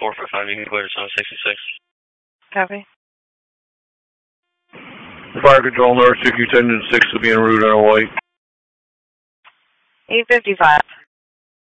455, you can clear zone 66. Copy. Fire control, nurse, CQ 10 and 6 will be en route on a white. 855.